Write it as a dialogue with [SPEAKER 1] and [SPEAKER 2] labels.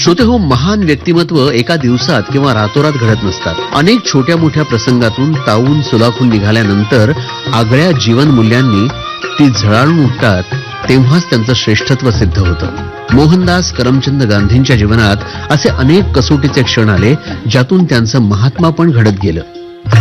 [SPEAKER 1] श्रोते हो, महान व्यक्तिमत्व एका दिवसात किंवा रातोरात घडत नसतात. अनेक छोट्या मोठ्या प्रसंगातून तावून सुलाखून निघाल्यानंतर आगळ्या जीवन मूल्यांनी ती झळाळून उठतात, तेव्हाच त्यांचं श्रेष्ठत्व सिद्ध होतं. मोहनदास करमचंद गांधींच्या जीवनात असे अनेक कसोटीचे क्षण आले, ज्यातून त्यांचं महात्मा पण घडत गेलं.